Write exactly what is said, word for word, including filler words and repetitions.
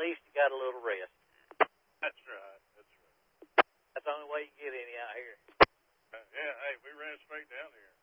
least you got a little rest. That's right. That's right. That's the only way you get any out here. Uh, yeah, hey, we ran straight down here.